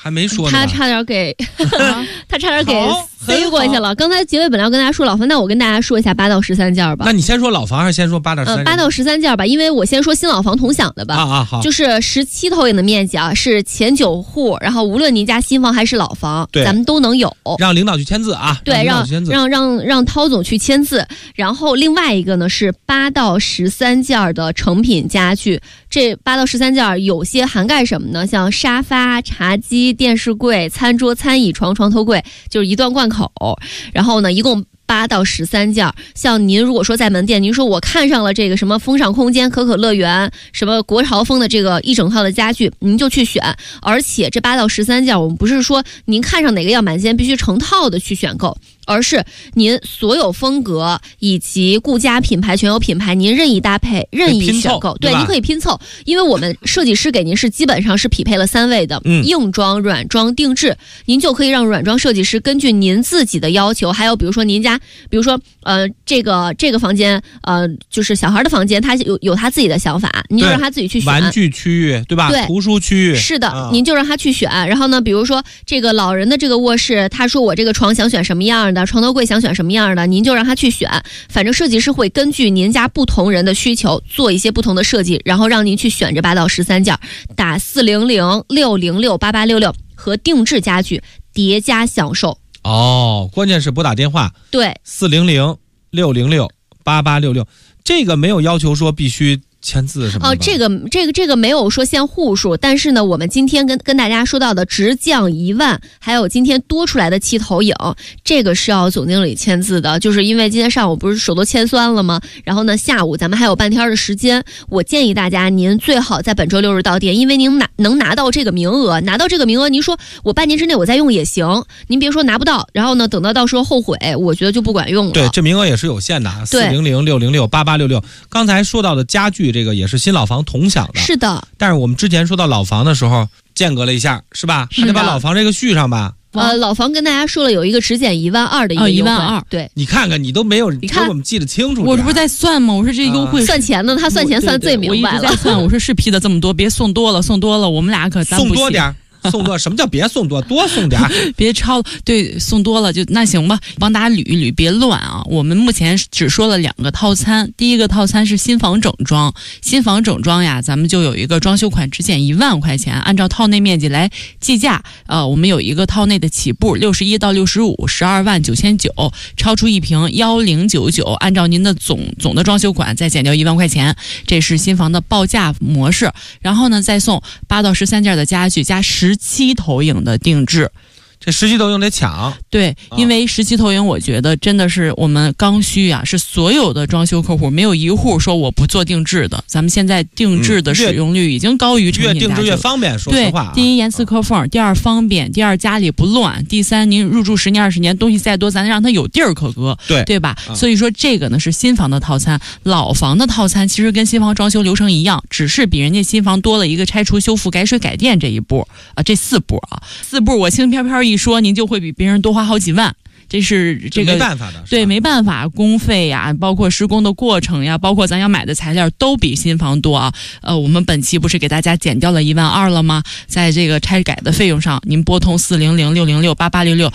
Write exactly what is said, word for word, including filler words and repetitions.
还没说呢， 他差点给他差点给塞过去了。刚才结尾本来要跟大家说老房，那我跟大家说一下八到十三件吧。 那你先说老房还是先说八到十三？ 呃，八到十三件吧，因为我先说新老房同享的吧。 啊啊好， 就是十七投影的面积啊，是前九户，然后无论您家新房还是老房， 对， 咱们都能有。 让领导去签字啊， 对，让让让让让涛总去签字。然后另外一个呢是八到十三件的成品家具，这八到十三件有些涵盖什么呢？像沙发、茶几、电视柜、餐桌、餐椅、床、床头柜，就是一段贯口。然后呢，一共八到十三件。像您如果说在门店，您说我看上了这个什么风尚空间、可可乐园、什么国潮风的这个一整套的家具，您就去选。而且这八到十三件，我们不是说您看上哪个样板间必须成套的去选购，而是您所有风格以及顾家品牌全有品牌，您任意搭配、任意选购，对，您可以拼凑。因为我们设计师给您是基本上是匹配了三位的，嗯，硬装、软装、定制，您就可以让软装设计师根据您自己的要求，还有比如说您家，比如说呃这个这个房间呃就是小孩的房间，他有有他自己的想法，您就让他自己去选。 玩具区域对吧？ 对， 图书区域是的、 啊， 您就让他去选。然后呢，比如说这个老人的这个卧室，他说我这个床想选什么样的，床头柜想选什么样的，您就让他去选。反正设计师会根据您家不同人的需求做一些不同的设计，然后让您去选这八到十三件，打四零零六零六八八六六和定制家具叠加享受。 哦，关键是拨打电话， 对， 四零零六零六八八六六，这个没有要求说必须签字什么的。 哦，这个这个这个没有说限户数，但是呢，我们今天跟跟大家说到的直降一万，还有今天多出来的七投影，这个是要总经理签字的，就是因为今天上午不是手都签酸了吗？然后呢，下午咱们还有半天的时间，我建议大家您最好在本周六日到店，因为您拿能拿到这个名额，拿到这个名额，您说我半年之内我再用也行，您别说拿不到，然后呢，等到到时候后悔，我觉得就不管用了。 对，这名额也是有限的，四零零六零六八八六六。刚才说到的家具，这个也是新老房同享的， 是的。 但是我们之前说到老房的时候，间隔了一下，是吧？还得把老房这个续上吧。 呃，老房跟大家说了有一个只减一万二的一个优惠， 一万二。 对， 你看看，你都没有，你看我们记得清楚。 我这不是在算吗？我说这优惠、 啊、算钱呢，他算钱算最明白了。 我一直在算，我说是批的这么多，别送多了，送多了，我们俩可咱不送多点。送多什么叫别送多，多送点别超了。对，送多了就那行吧，帮大家捋一捋，别乱啊。我们目前只说了两个套餐，第一个套餐是新房整装，新房整装呀，咱们就有一个装修款只减一万块钱，按照套内面积来计价。呃，我们有一个套内的起步六十一到六十五，十二万九千九，超出一平幺零九九，按照您的总总的装修款再减掉一万块钱，这是新房的报价模式。然后呢，再送八到十三件的家具加十。十七投影的定制， 这十七投影得抢。 对，因为十七投影，我觉得真的是我们刚需啊，是所有的装修客户没有一户说我不做定制的。咱们现在定制的使用率已经高于成品家具， 越定制越方便。说实话、啊， 对，第一严丝合缝，第二方便，第二家里不乱，第三您入住十年二十年，东西再多，咱让它有地儿可搁， 对对吧、 嗯？ 所以说这个呢是新房的套餐，老房的套餐其实跟新房装修流程一样，只是比人家新房多了一个拆除、修复、改水、改电这一步啊，这四步啊，四步我轻飘飘一说，您就会比别人多花好几万。这是这个没办法的， 对，没办法，工费呀，包括施工的过程呀，包括咱要买的材料都比新房多啊。呃，我们本期不是给大家减掉了一万二了吗？在这个拆改的费用上，您拨通四零零六零六八八六六，